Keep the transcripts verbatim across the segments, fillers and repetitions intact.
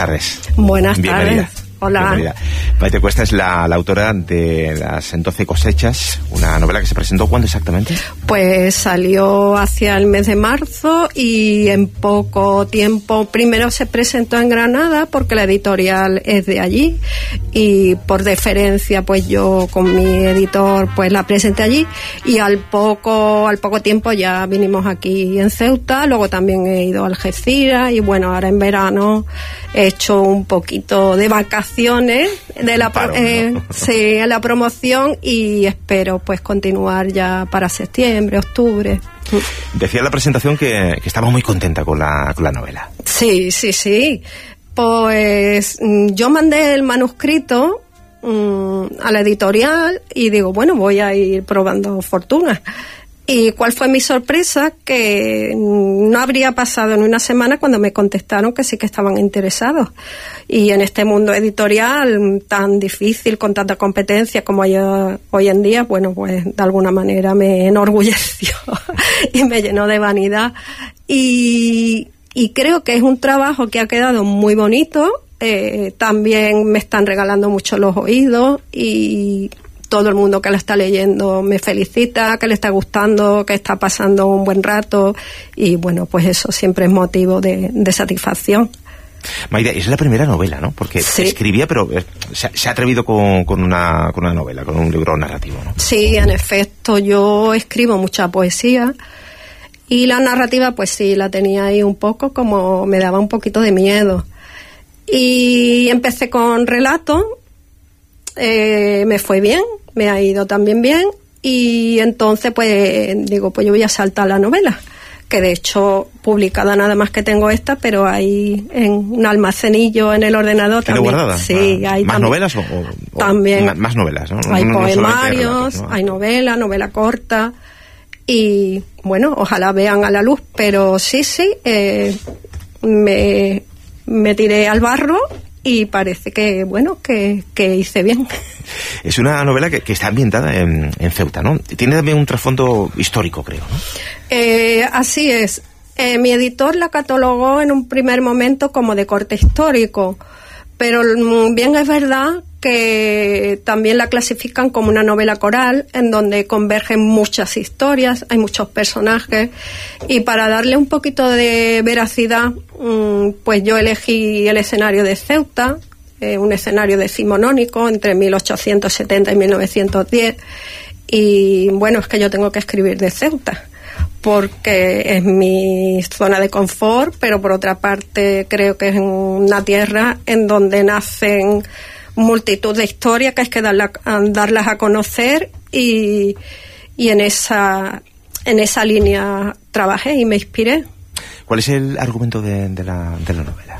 tardes. Buenas Bienvenida. tardes. Hola. Bienvenida. Maite Cuesta es la, la autora de Las doce cosechas, una novela que se presentó, ¿cuándo exactamente? Pues salió hacia el mes de marzo y en poco tiempo, primero se presentó en Granada porque la editorial es de allí y por deferencia pues yo con mi editor pues la presenté allí y al poco, al poco tiempo ya vinimos aquí en Ceuta, luego también he ido a Algeciras y bueno, ahora en verano he hecho un poquito de vacaciones de la, Paro, eh, ¿no? sí, en la promoción y espero pues continuar ya para septiembre, octubre. Decía en la presentación que, que estaba muy contenta con la, con la novela. Sí, sí, sí. Pues yo mandé el manuscrito um, a la editorial y digo, bueno, voy a ir probando fortuna. ¿Y cuál fue mi sorpresa? Que no habría pasado en una semana cuando me contestaron que sí que estaban interesados. Y en este mundo editorial tan difícil, con tanta competencia como hay hoy en día, bueno, pues de alguna manera me enorgulleció y me llenó de vanidad. Y, y creo que es un trabajo que ha quedado muy bonito. Eh, también me están regalando mucho los oídos y todo el mundo que la está leyendo me felicita, que le está gustando, que está pasando un buen rato y bueno, pues eso siempre es motivo de, de satisfacción. Maite, es la primera novela, ¿no? Porque sí. escribía, pero se, se ha atrevido con, con, una, con una novela, con un libro narrativo, ¿no? Sí, en efecto, yo escribo mucha poesía y la narrativa pues sí, la tenía ahí un poco como me daba un poquito de miedo. Y empecé con relatos, eh, me fue bien, me ha ido también bien y entonces pues digo, pues yo voy a saltar la novela, que de hecho publicada nada más que tengo esta, pero hay en un almacenillo en el ordenador ¿Tiene también. guardada? Sí, ¿Más, hay más tam- novelas o, o también o más novelas, ¿no? Hay no, no poemarios, relatos, ¿no? hay novela, novela corta y bueno, ojalá vean a la luz, pero sí, sí, eh, me, me tiré al barro y parece que, bueno, que, que hice bien. Es una novela que, que está ambientada en, en Ceuta, ¿no? Tiene también un trasfondo histórico, creo, ¿no? Eh, así es. Eh, mi editor la catalogó en un primer momento como de corte histórico, pero bien es verdad que también la clasifican como una novela coral en donde convergen muchas historias, hay muchos personajes y para darle un poquito de veracidad pues yo elegí el escenario de Ceuta, eh, un escenario decimonónico entre mil ochocientos setenta y mil novecientos diez y bueno, es que yo tengo que escribir de Ceuta porque es mi zona de confort, pero por otra parte creo que es una tierra en donde nacen multitud de historias que hay que darla, darlas a conocer y, y en esa en esa línea trabajé y me inspiré. ¿Cuál es el argumento de, de, la, de la novela?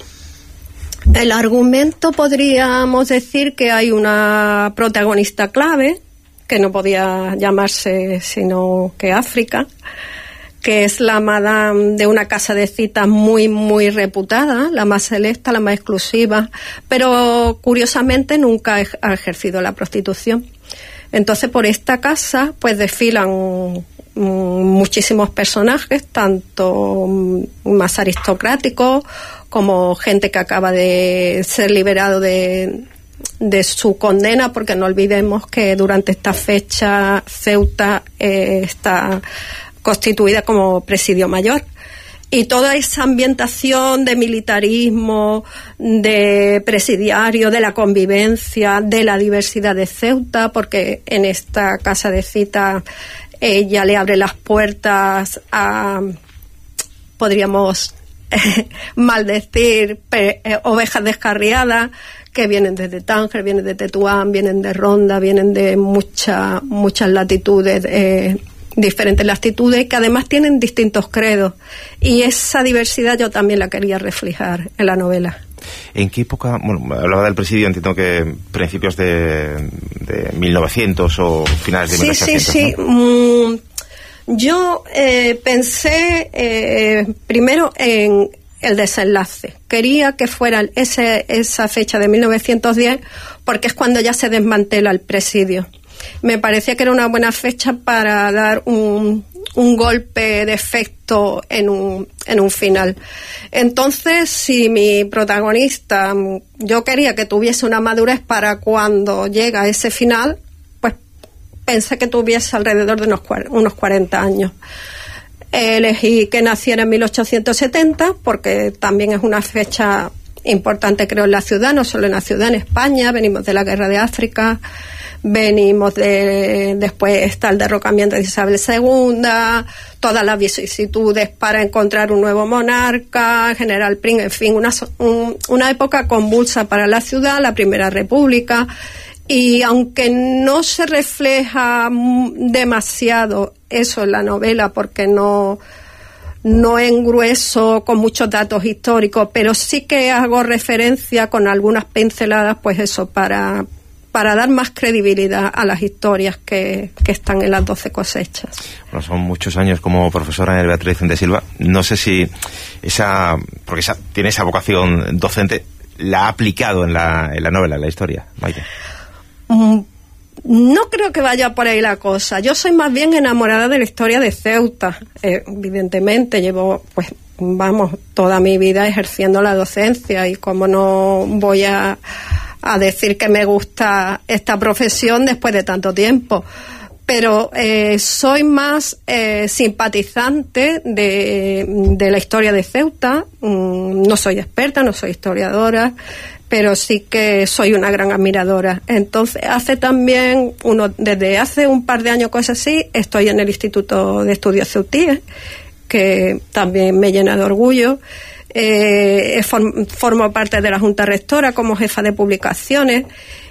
El argumento podríamos decir que hay una protagonista clave que no podía llamarse sino que África, que es la madame de una casa de citas muy, muy reputada, la más selecta, la más exclusiva, pero curiosamente nunca ha ejercido la prostitución. Entonces, por esta casa, pues desfilan muchísimos personajes, tanto más aristocráticos como gente que acaba de ser liberado de... de su condena, porque no olvidemos que durante esta fecha Ceuta eh, está constituida como presidio mayor y toda esa ambientación de militarismo, de presidiario, de la convivencia, de la diversidad de Ceuta, porque en esta casa de cita ella le abre las puertas a, podríamos eh, maldecir, pe, eh, ovejas descarriadas que vienen desde Tánger, vienen de Tetuán, vienen de Ronda, vienen de mucha, muchas latitudes, eh, diferentes latitudes, que además tienen distintos credos. Y esa diversidad yo también la quería reflejar en la novela. ¿En qué época? Bueno, hablaba del presidio, entiendo que principios de, de mil novecientos o finales de sí, mil ochocientos, sí, sí. ¿no? Mm, yo eh, pensé eh, primero en el desenlace. Quería que fuera ese, esa fecha de mil novecientos diez porque es cuando ya se desmantela el presidio. me parecía que era una buena fecha para dar un, un golpe de efecto en un, en un final. Entonces, si mi protagonista, yo quería que tuviese una madurez para cuando llega ese final, pues pensé que tuviese alrededor de unos, unos cuarenta años. Elegí que naciera en mil ochocientos setenta porque también es una fecha importante, creo, en la ciudad, no solo en la ciudad, en España. Venimos de la guerra de África, venimos de, después está el derrocamiento de Isabel segunda, todas las vicisitudes para encontrar un nuevo monarca, General Prim, en fin, una, un, una época convulsa para la ciudad, la Primera República. Y aunque no se refleja demasiado eso en la novela, porque no, no engrueso con muchos datos históricos, pero sí que hago referencia con algunas pinceladas, pues eso, para, para dar más credibilidad a las historias que, que están en las doce cosechas. Bueno, son muchos años como profesora en el Beatriz Vicente Silva. No sé si esa, porque esa, tiene esa vocación docente, la ha aplicado en la, en la novela, en la historia, Maite. No creo que vaya por ahí la cosa. Yo soy más bien enamorada de la historia de Ceuta. Eh, evidentemente llevo, pues, vamos, toda mi vida ejerciendo la docencia, y como no voy a, a decir que me gusta esta profesión después de tanto tiempo. Pero eh, soy más eh, simpatizante de, de la historia de Ceuta. Mm, no soy experta, no soy historiadora, pero sí que soy una gran admiradora. Entonces, hace también, uno desde hace un par de años, cosas así, estoy en el Instituto de Estudios Ceutíes, que también me llena de orgullo. Eh, form, formo parte de la Junta Rectora como jefa de publicaciones,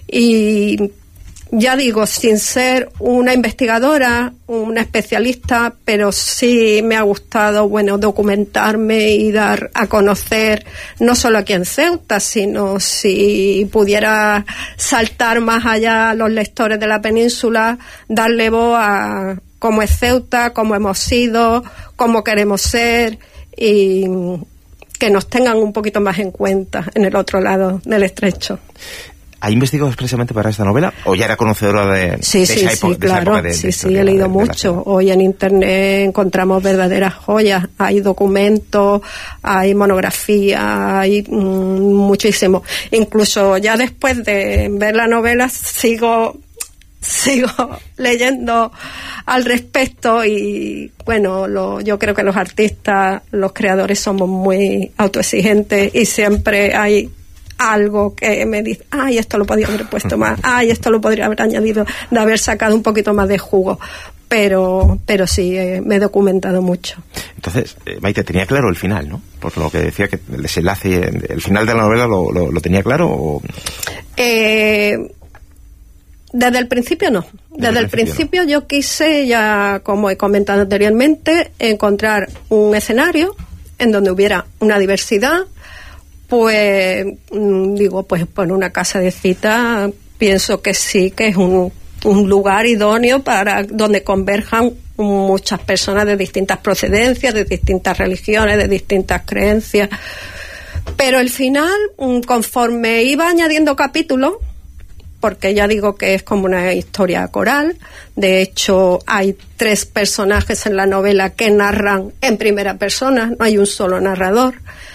y ya digo, sin ser una investigadora, una especialista, pero sí me ha gustado, bueno, documentarme y dar a conocer, no solo aquí en Ceuta, sino si pudiera saltar más allá a los lectores de la península, darle voz a cómo es Ceuta, cómo hemos sido, cómo queremos ser, y que nos tengan un poquito más en cuenta en el otro lado del estrecho. ¿Ha investigado expresamente para esta novela o ya era conocedora de, sí, de sí, esa época? Sí, claro, de, sí, de sí, he leído de, mucho. De Hoy en Internet encontramos verdaderas joyas. Hay documentos, hay monografías, hay mmm, muchísimo. Incluso ya después de ver la novela sigo sigo leyendo al respecto, y bueno, lo, yo creo que los artistas, los creadores somos muy autoexigentes, y siempre hay algo que me dice, ay, esto lo podría haber puesto más, ay, esto lo podría haber añadido, de haber sacado un poquito más de jugo. Pero pero sí, eh, me he documentado mucho. Entonces, eh, Maite, tenía claro el final, ¿no? Por lo que decía, que el desenlace, el final de la novela lo, lo, lo tenía claro, ¿o? Eh, desde el principio no. Desde, desde el principio, principio no. Yo quise, ya como he comentado anteriormente, encontrar un escenario en donde hubiera una diversidad. Pues digo, pues por una casa de cita pienso que sí, que es un, un lugar idóneo para donde converjan muchas personas de distintas procedencias, de distintas religiones, de distintas creencias. Pero el final, conforme iba añadiendo capítulos, porque ya digo que es como una historia coral, de hecho hay tres personajes en la novela que narran en primera persona, no hay un solo narrador.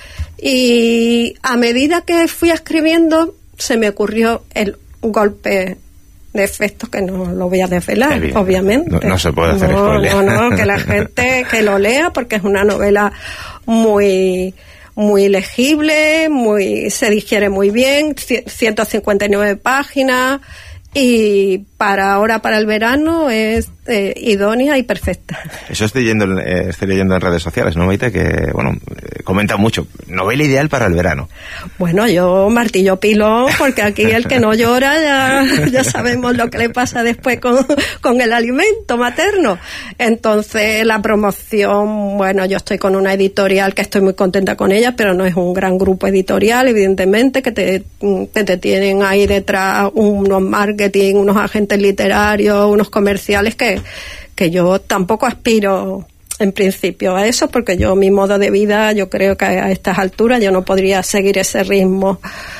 Y a medida que fui escribiendo se me ocurrió el golpe de efecto, que no lo voy a desvelar, bien, obviamente. No, no se puede hacer no, spoiler. No, no, que la gente que lo lea, porque es una novela muy muy legible, muy se digiere muy bien, ciento cincuenta y nueve páginas, y para ahora, para el verano, es eh, idónea y perfecta. Eso estoy leyendo, eh, estoy leyendo en redes sociales, ¿no, Maite? Que, bueno, eh, comenta mucho. Novela ideal para el verano. Bueno, yo martillo pilón, porque aquí el que no llora ya, ya sabemos lo que le pasa después con, con el alimento materno. Entonces, la promoción, bueno, yo estoy con una editorial que estoy muy contenta con ella, pero no es un gran grupo editorial, evidentemente, que te, que te tienen ahí detrás unos marketing, unos agentes literarios, unos comerciales que, que yo tampoco aspiro en principio a eso, porque yo, mi modo de vida, yo creo que a estas alturas yo no podría seguir ese ritmo.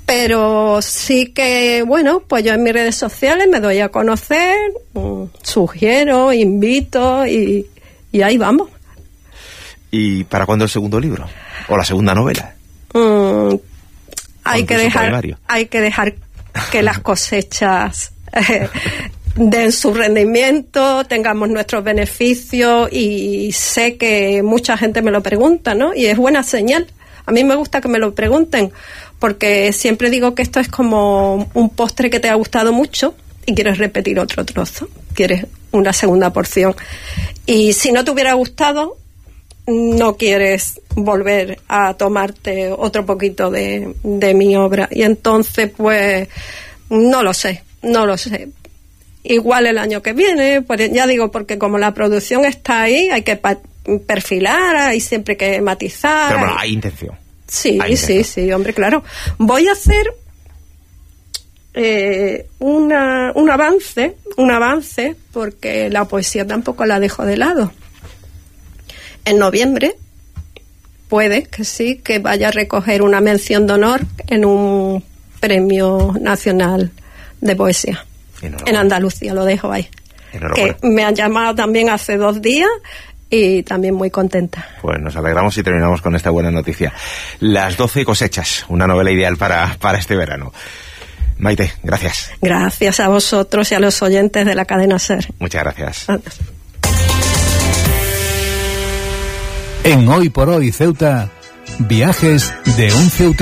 Pero sí que, bueno, pues yo en mis redes sociales me doy a conocer, mmm, sugiero, invito y, y ahí vamos. ¿Y para cuándo el segundo libro? ¿O la segunda novela? Mm, hay que dejar hay que dejar que las cosechas eh, den su rendimiento, tengamos nuestros beneficios, y sé que mucha gente me lo pregunta, ¿no? Y es buena señal. A mí me gusta que me lo pregunten, porque siempre digo que esto es como un postre que te ha gustado mucho y quieres repetir otro trozo, quieres una segunda porción. Y si no te hubiera gustado, no quieres volver a tomarte otro poquito de, de mi obra. Y entonces, pues, no lo sé, no lo sé. Igual el año que viene, pues ya digo, porque como la producción está ahí, hay que pa- perfilar, hay siempre que matizar. Pero bueno, hay intención. Sí, hay sí, intención. sí, hombre, claro. Voy a hacer eh, una, un avance, un avance, porque la poesía tampoco la dejo de lado. En noviembre, puede que sí, que vaya a recoger una mención de honor en un premio nacional de poesía. En Andalucía, lo dejo ahí. Que me han llamado también hace dos días y también muy contenta. Pues nos alegramos y terminamos con esta buena noticia. Las doce cosechas, una novela ideal para, para este verano. Maite, gracias. Gracias a vosotros y a los oyentes de la cadena SER. Muchas gracias. Adiós. En Hoy por Hoy Ceuta, viajes de un ceutí.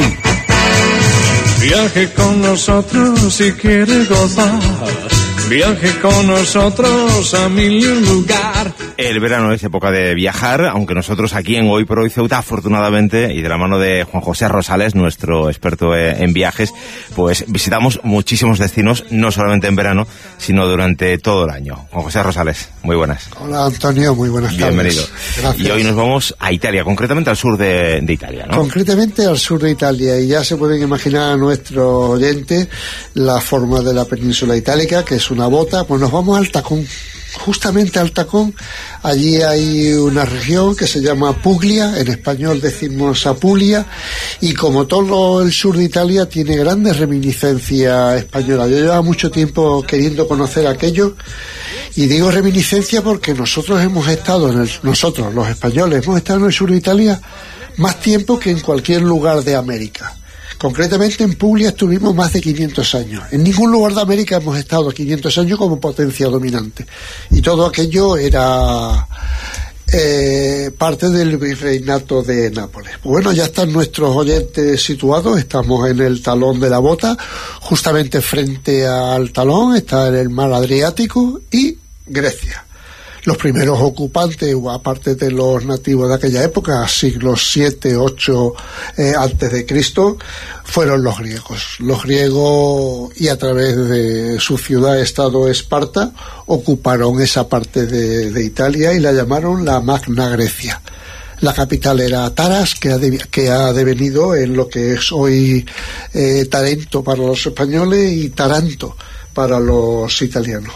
Viaje con nosotros si quiere gozar. Viaje con nosotros a mil y un lugar. El verano es época de viajar, aunque nosotros aquí en Hoy por Hoy Ceuta, afortunadamente, y de la mano de Juan José Rosales, nuestro experto en viajes, pues visitamos muchísimos destinos, no solamente en verano, sino durante todo el año. Juan José Rosales, muy buenas. Hola Antonio, muy buenas tardes. Bienvenido. Gracias. Y hoy nos vamos a Italia, concretamente al sur de, de Italia, ¿no? Concretamente al sur de Italia, y ya se pueden imaginar a nuestro oyente la forma de la península itálica, que es una bota. Pues nos vamos al Tacón, justamente al Tacón. Allí hay una región que se llama Puglia, en español decimos Apulia, y como todo el sur de Italia tiene grandes reminiscencias españolas. Yo llevaba mucho tiempo queriendo conocer aquello, y digo reminiscencia porque nosotros hemos estado en el, nosotros los españoles hemos estado en el sur de Italia más tiempo que en cualquier lugar de América. Concretamente en Puglia estuvimos más de quinientos años. En ningún lugar de América hemos estado quinientos años como potencia dominante. Y todo aquello era eh, parte del virreinato de Nápoles. Bueno, ya están nuestros oyentes situados. Estamos en el talón de la bota. Justamente frente al talón está el mar Adriático y Grecia. Los primeros ocupantes, aparte de los nativos de aquella época, siglos siete, ocho eh, antes de Cristo, fueron los griegos. Los griegos, y a través de su ciudad-estado Esparta, ocuparon esa parte de, de Italia y la llamaron la Magna Grecia. La capital era Taras, que ha, de, que ha devenido en lo que es hoy eh, Tarento para los españoles y Taranto para los italianos.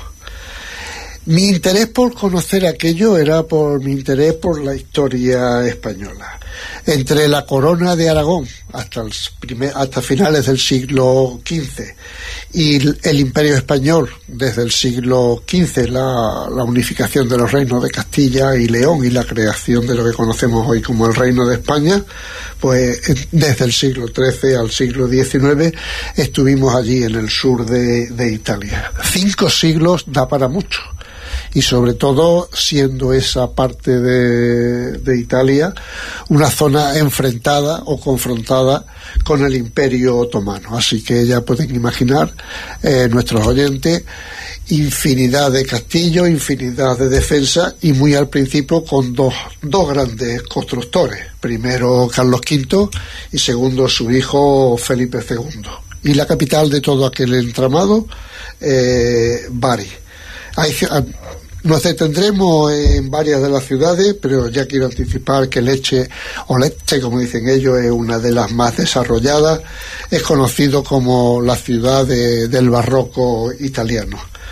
Mi interés por conocer aquello era por mi interés por la historia española. Entre la corona de Aragón hasta, el primer, hasta finales del siglo quince y el Imperio Español desde el siglo quince, la, la unificación de los reinos de Castilla y León y la creación de lo que conocemos hoy como el Reino de España, pues desde el siglo trece al siglo diecinueve estuvimos allí en el sur de, de Italia. Cinco siglos da para mucho. Y sobre todo siendo esa parte de, de Italia una zona enfrentada o confrontada con el Imperio Otomano. Así que ya pueden imaginar eh, nuestros oyentes infinidad de castillos, infinidad de defensas, y muy al principio con dos, dos grandes constructores. Primero Carlos quinto y segundo su hijo Felipe segundo. Y la capital de todo aquel entramado, eh, Bari. Hay, nos detendremos en varias de las ciudades, pero ya quiero anticipar que Lecce, o Lecce como dicen ellos, es una de las más desarrolladas. Es conocido como la ciudad de, del barroco italiano.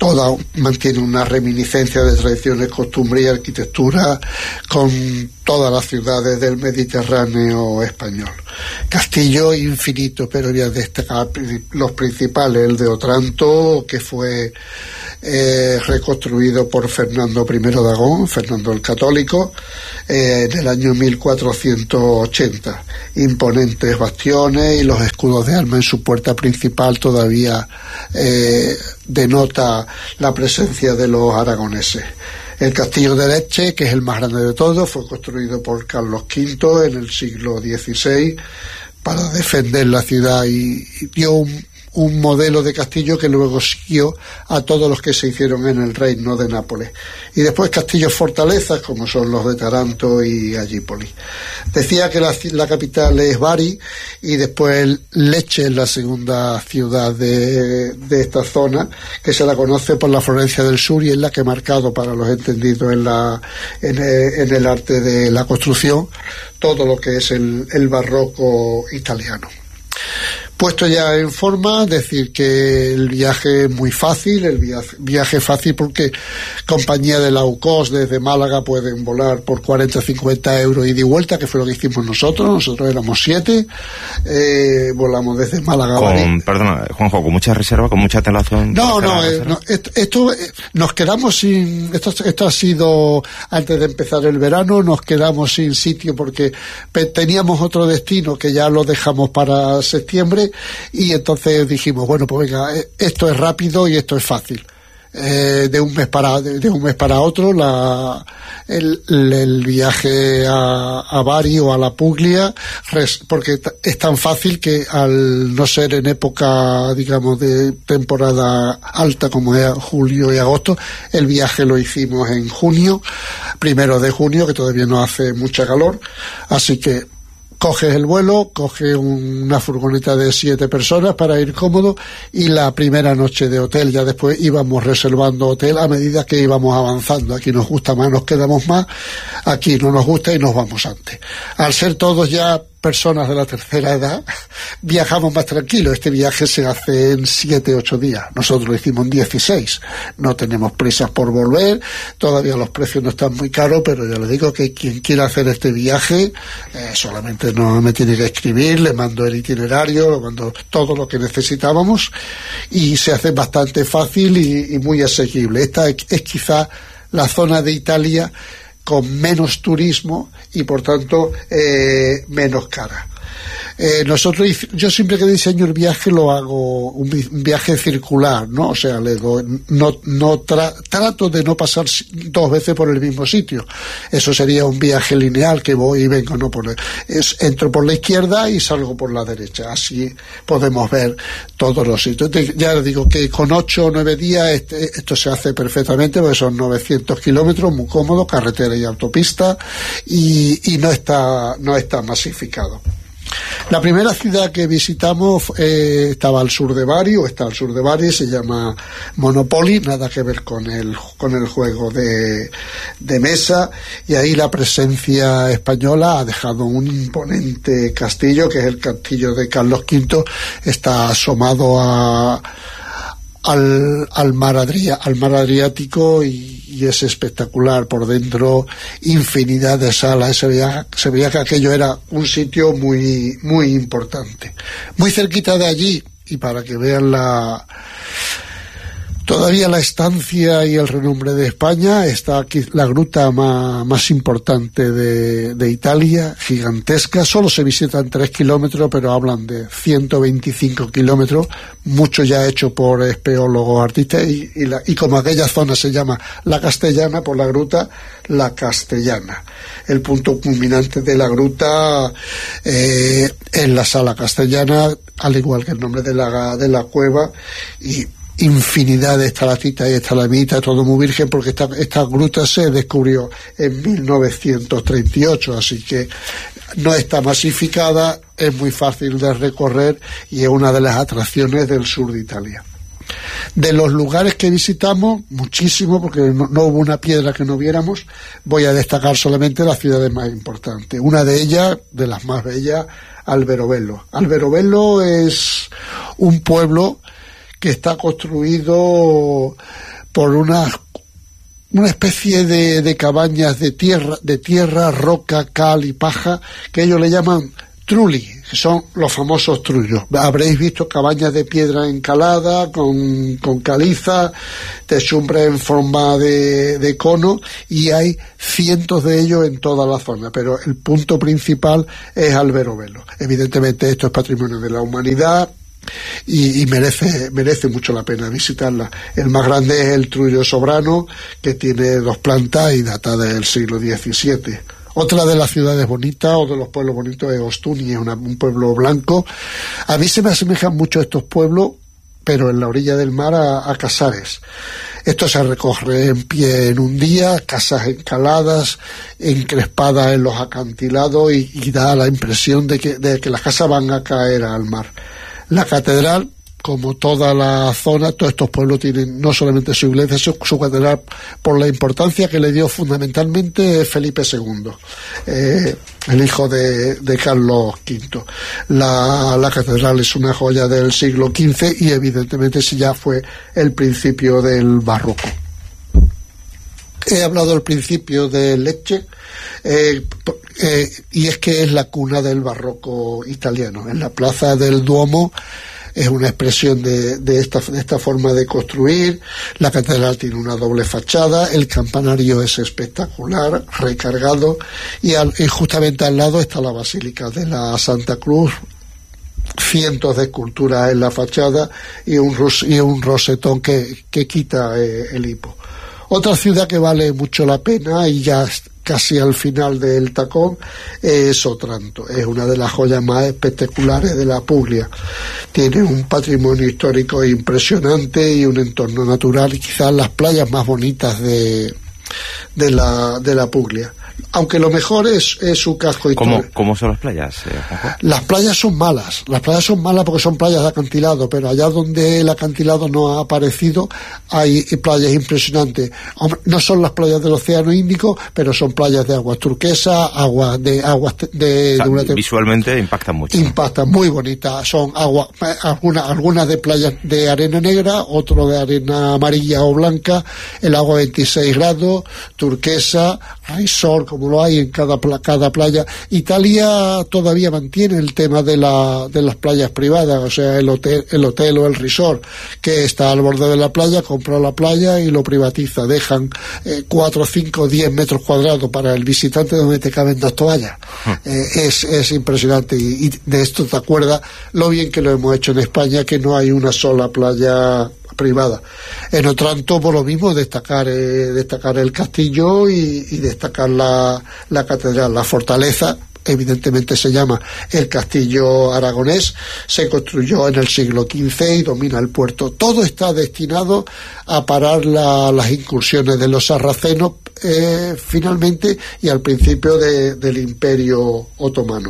toda mantiene una reminiscencia de tradiciones, costumbres y arquitectura con todas las ciudades del Mediterráneo español. Castillo infinito, pero voy a destacar los principales: el de Otranto, que fue eh, reconstruido por Fernando primero de Aragón, Fernando el Católico, eh, en el año mil cuatrocientos ochenta. Imponentes bastiones y los escudos de armas en su puerta principal todavía eh, denota la presencia de los aragoneses. El castillo de Lecce, que es el más grande de todos, fue construido por Carlos quinto en el siglo dieciséis para defender la ciudad y, y dio un, un modelo de castillo que luego siguió a todos los que se hicieron en el reino de Nápoles. Y después castillos fortalezas como son los de Taranto y Gallipoli. Decía que la, la capital es Bari y después Lecce es la segunda ciudad de, de esta zona, que se la conoce por la Florencia del Sur y es la que ha marcado, para los entendidos en, la, en, el, en el arte de la construcción, todo lo que es el, el barroco italiano. Puesto ya en forma, decir que el viaje es muy fácil, el viaje, viaje fácil porque compañía de low cost desde Málaga pueden volar por cuarenta a cincuenta euros ida y vuelta, que fue lo que hicimos nosotros. Nosotros éramos siete, eh, volamos desde Málaga. Con, perdona, Juanjo, ¿con mucha reserva, con mucha antelación? No, no, eh, no esto, esto eh, nos quedamos sin, esto, esto ha sido antes de empezar el verano, nos quedamos sin sitio porque teníamos otro destino que ya lo dejamos para septiembre. Y entonces dijimos, bueno, pues venga, esto es rápido y esto es fácil. Eh, de un mes para de, de un mes para otro la el, el viaje a, a Bari o a la Puglia, res, porque es tan fácil que al no ser en época, digamos, de temporada alta como es julio y agosto, el viaje lo hicimos en junio, primero de junio, que todavía no hace mucha calor, así que coges el vuelo, coges una furgoneta de siete personas para ir cómodo y la primera noche de hotel. Ya después íbamos reservando hotel a medida que íbamos avanzando. Aquí nos gusta más, nos quedamos más, aquí no nos gusta y nos vamos antes. Al ser todos ya personas de la tercera edad, viajamos más tranquilos. Este viaje se hace en siete, ocho días. Nosotros lo hicimos en dieciséis. No tenemos prisas por volver. Todavía los precios no están muy caros, pero ya le digo que quien quiera hacer este viaje, eh, solamente no me tiene que escribir, le mando el itinerario, le mando todo lo que necesitábamos y se hace bastante fácil y, y muy asequible. Esta es, es quizá la zona de Italia con menos turismo y por tanto eh, menos cara. Eh, nosotros, yo siempre que diseño el viaje lo hago un, un viaje circular, ¿no? O sea, le doy, no, no tra, trato de no pasar dos veces por el mismo sitio. Eso sería un viaje lineal que voy y vengo, no por es entro por la izquierda y salgo por la derecha. Así podemos ver todos los sitios. Ya les digo que con ocho o nueve días este, esto se hace perfectamente, porque son novecientos kilómetros, muy cómodo, carretera y autopista, y, y no está, no está masificado. La primera ciudad que visitamos eh, estaba al sur de Bari, o está al sur de Bari, se llama Monopoly, nada que ver con el, con el juego de, de mesa, y ahí la presencia española ha dejado un imponente castillo, que es el castillo de Carlos quinto, está asomado a Al, al mar Adria, al mar Adriático y, y es espectacular por dentro, infinidad de salas. Se veía, se veía que aquello era un sitio muy muy importante. Muy cerquita de allí, y para que vean la todavía la estancia y el renombre de España, está aquí la gruta más, más importante de, de Italia, gigantesca. Solo se visitan tres kilómetros, pero hablan de ciento veinticinco kilómetros, mucho ya hecho por espeólogos, artistas, y, y, la, y como aquella zona se llama La Castellana, por la gruta, La Castellana. El punto culminante de la gruta eh, es la Sala Castellana, al igual que el nombre de la, de la cueva, y infinidad de estalactitas y estalagmitas, todo muy virgen, porque esta, esta gruta se descubrió en mil novecientos treinta y ocho, así que no está masificada, es muy fácil de recorrer y es una de las atracciones del sur de Italia. De los lugares que visitamos, muchísimo, porque no, no hubo una piedra que no viéramos, voy a destacar solamente las ciudades más importantes. Una de ellas, de las más bellas, Alberobello. Alberobello es un pueblo que está construido por una una especie de, de cabañas de tierra, de tierra, roca, cal y paja, que ellos le llaman trulli, que son los famosos trullos. Habréis visto cabañas de piedra encalada, con, con caliza, techumbre en forma de, de cono, y hay cientos de ellos en toda la zona, pero el punto principal es Alberobello. Evidentemente esto es patrimonio de la humanidad, Y, y merece merece mucho la pena visitarla. El más grande es el Trullo Sobrano, que tiene dos plantas y data del siglo diecisiete. Otra de las ciudades bonitas o de los pueblos bonitos es Ostuni, es una, un pueblo blanco. A mí se me asemejan mucho estos pueblos, pero en la orilla del mar, a, a Casares. Esto se recorre en pie en un día, casas encaladas, encrespadas en los acantilados, y, y da la impresión de que, de que las casas van a caer al mar. La catedral, como toda la zona, todos estos pueblos tienen no solamente su iglesia, su, su catedral, por la importancia que le dio fundamentalmente Felipe segundo, eh, el hijo de, de Carlos quinto. La, la catedral es una joya del siglo quince y evidentemente ese ya fue el principio del barroco. He hablado al principio de Lecce, eh, eh, y es que es la cuna del barroco italiano. En la plaza del Duomo es una expresión de, de, esta, de esta forma de construir. La catedral tiene una doble fachada, el campanario es espectacular, recargado, y, al, y justamente al lado está la Basílica de la Santa Cruz, cientos de esculturas en la fachada y un, y un rosetón que, que quita eh, el hipo. Otra ciudad que vale mucho la pena, y ya casi al final del tacón, es Otranto. Es una de las joyas más espectaculares de la Puglia. Tiene un patrimonio histórico impresionante y un entorno natural, y quizás las playas más bonitas de, de, la, de la Puglia. Aunque lo mejor es, es su casco histórico. ¿Cómo, ¿Cómo son las playas, eh, Juanjo? Las playas son malas, las playas son malas porque son playas de acantilado, pero allá donde el acantilado no ha aparecido hay playas impresionantes. No son las playas del Océano Índico, pero son playas de aguas turquesas, aguas de aguas de, o sea, de una visualmente impactan mucho. Impactan, muy bonitas. Son aguas, algunas, algunas de playas de arena negra, otro de arena amarilla o blanca, el agua veintiséis grados, turquesa, resort, como lo hay en cada, cada playa. Italia todavía mantiene el tema de, la, de las playas privadas, o sea, el hotel, el hotel o el resort que está al borde de la playa, compra la playa y lo privatiza. Dejan eh, cuatro, cinco, diez metros cuadrados para el visitante donde te caben dos toallas. Eh, es, es impresionante, y, y de esto te acuerdas lo bien que lo hemos hecho en España, que no hay una sola playa privada. En Otranto, por lo mismo, destacar eh, destacar el castillo y, y destacar la, la catedral. La fortaleza, evidentemente, se llama el Castillo Aragonés, se construyó en el siglo quince y domina el puerto. Todo está destinado a parar la, las incursiones de los sarracenos, eh, finalmente, y al principio de, del Imperio Otomano.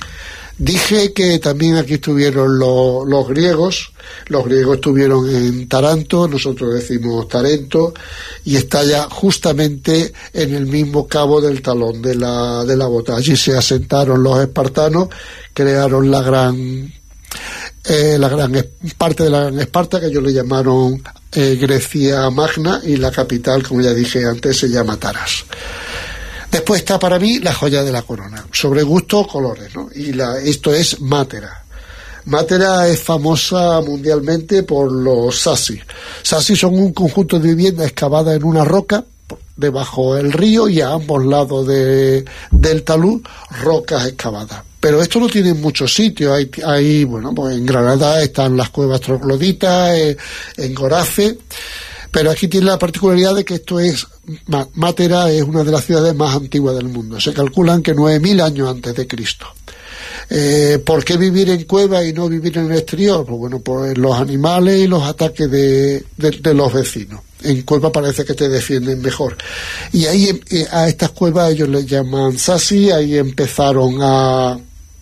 Dije que también aquí estuvieron los, los griegos. Los griegos estuvieron en Taranto, nosotros decimos Tarento, y está ya justamente en el mismo cabo del talón de la, de la bota. Allí se asentaron los espartanos, crearon la gran, eh, la gran parte de la gran Esparta, que ellos le llamaron eh, Grecia Magna, y la capital, como ya dije antes, se llama Taras. Después está para mí la joya de la corona, sobre gusto, colores, ¿no? Y la, esto es Matera. Matera es famosa mundialmente por los sassi. Sassi son un conjunto de viviendas excavadas en una roca debajo del río, y a ambos lados de, del talud rocas excavadas. Pero esto no tiene en muchos sitios. Hay, hay, bueno, pues en Granada están las cuevas trogloditas, en, en Gorace. Pero aquí tiene la particularidad de que esto es, Matera es una de las ciudades más antiguas del mundo. Se calculan que nueve mil años antes de Cristo. Eh, ¿Por qué vivir en cuevas y no vivir en el exterior? Pues bueno, pues los animales y los ataques de, de, de los vecinos. En cuevas parece que te defienden mejor. Y ahí eh, a estas cuevas ellos les llaman sassi. Ahí empezaron a...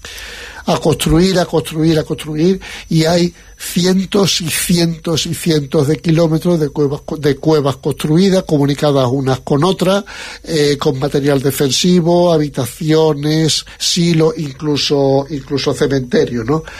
a construir, a construir, a construir, y hay cientos y cientos y cientos de kilómetros de cuevas, de cuevas construidas, comunicadas unas con otras, eh, con material defensivo, habitaciones, silos, incluso, incluso cementerios, ¿no?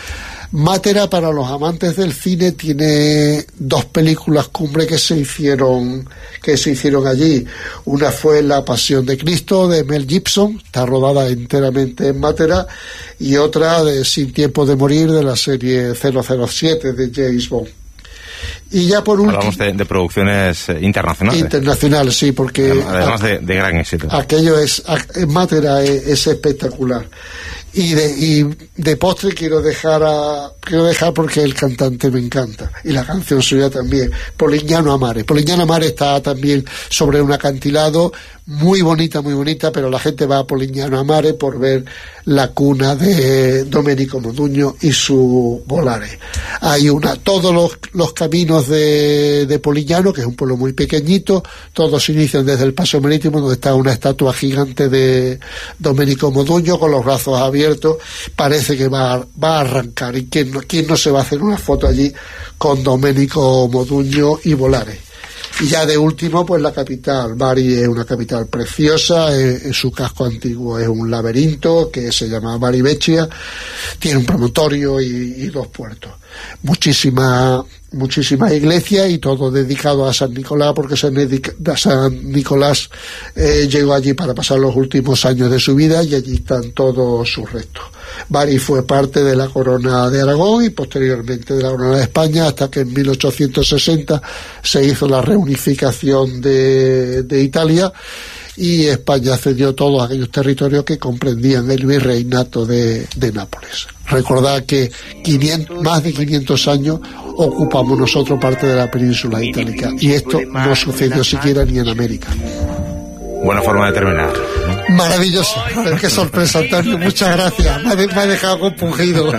Matera, para los amantes del cine, tiene dos películas cumbre que se hicieron que se hicieron allí. Una fue La Pasión de Cristo, de Mel Gibson, está rodada enteramente en Matera, y otra de Sin Tiempo de Morir, de la serie cero cero siete de James Bond. Y ya por último, hablamos de, de producciones internacionales. Internacionales, sí, porque además de, de gran éxito. Aquello es, Matera es, es espectacular. Y de, y de postre quiero dejar a, quiero dejar porque el cantante me encanta y la canción suya también, Polignano a Mare. Polignano a Mare está también sobre un acantilado, muy bonita, muy bonita, pero la gente va a Polignano a Mare por ver la cuna de Domenico Modugno y su Volare. Hay una, todos los, los caminos de, de Polignano, que es un pueblo muy pequeñito, todos se inician desde el Paseo Marítimo, donde está una estatua gigante de Domenico Modugno con los brazos abiertos. Parece que va, va a arrancar, y quién no, quién no se va a hacer una foto allí con Domenico Modugno y Volare. Y ya de último, pues la capital. Bari es una capital preciosa, es, es su casco antiguo es un laberinto que se llama Bari Vecchia, tiene un promontorio y, y dos puertos. Muchísima, muchísimas iglesias y todo dedicado a San Nicolás, porque San, San Nicolás eh, llegó allí para pasar los últimos años de su vida, y allí están todos sus restos. Bari fue parte de la corona de Aragón y posteriormente de la corona de España, hasta que en mil ochocientos sesenta se hizo la reunificación de, de Italia, y España cedió todos aquellos territorios que comprendían el virreinato de, de Nápoles. Recordad que quinientos, más de quinientos años ocupamos nosotros parte de la península itálica, y esto no sucedió siquiera ni en América. Buena forma de terminar. Maravilloso. A ver, qué sorpresa, Antonio. Muchas gracias. Me ha, de, me ha dejado compungido.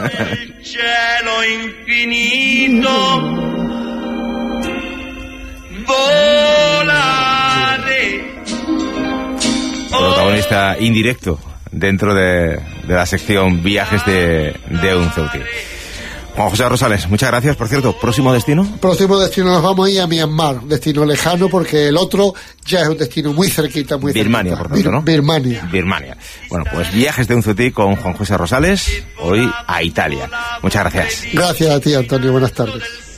Protagonista indirecto dentro de, de la sección Viajes de, de un Ceuti. Juan José Rosales, muchas gracias. Por cierto, ¿próximo destino? Próximo destino nos vamos a ir a Myanmar, un destino lejano, porque el otro ya es un destino muy cerquita, muy Birmania, cerquita. por tanto, ¿no? Birmania. Birmania. Bueno, pues Viajes de un Ceuti con Juan José Rosales, hoy a Italia. Muchas gracias. Gracias a ti, Antonio. Buenas tardes.